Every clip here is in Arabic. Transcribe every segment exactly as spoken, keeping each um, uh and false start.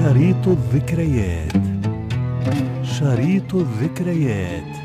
شريط الذكريات. شريط الذكريات.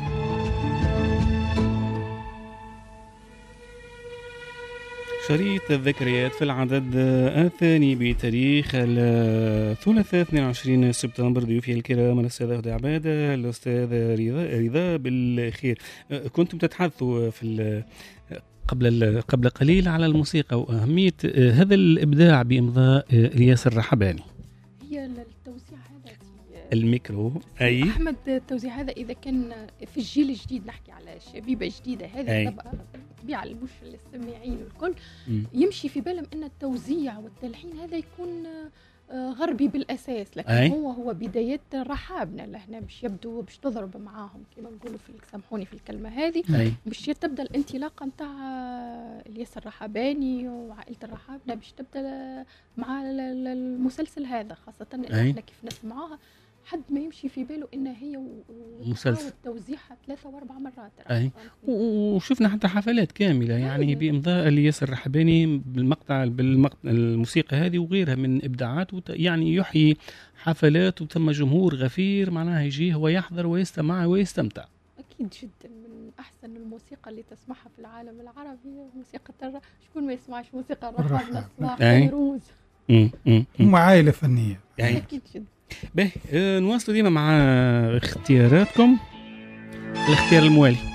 شريط الذكريات في العدد الثاني بتاريخ الثلاثاء اثنين وعشرين سبتمبر. ضيوفي الكرام الأستاذ هدى عبادة، الأستاذ رضا رضا بالخير. كنتم تتحدثوا في قبل قبل قليل على الموسيقى وأهمية هذا الإبداع بإمضاء إلياس الرحباني. هي التوزيع هذا الميكرو أي أحمد، التوزيع هذا إذا كان في الجيل الجديد، نحكي على شبيبة جديدة هذه طبعا بالطبيعة المش للسامعين والكل م. يمشي في بالهم أن التوزيع والتلحين هذا يكون غربي بالأساس، لكن أي. هو هو بداية رحابنا اللي هنا باش يبدو باش تضرب معاهم كما نقولوا في سامحوني في الكلمة هذه، باش تبدأ الانطلاقة نتاع إلياس الرحباني وعائلة الرحابنة باش تبدأ مع المسلسل هذا، خاصة إن احنا كيف نسمعوها حد ما يمشي في باله إن هي مسلسل توزيعها ثلاثة وأربع مرات. أي. وشفنا حتى حفلات كاملة يعني بإمضاء إلياس الرحباني بالمقطع بالمقطع الموسيقى هذه وغيرها من إبداعات، يعني يحيي حفلات وثم جمهور غفير معناها يجيه ويحضر ويستمع ويستمتع. أكيد جدا من أحسن الموسيقى اللي تسمعها في العالم العربي موسيقى الر... شكون ما يسمعش موسيقى الرحابنة صلاح فيروز. هم عائلة فنية يعني. أكيد جدا. به نواصل ديما مع اختياراتكم. الاختيار الموالي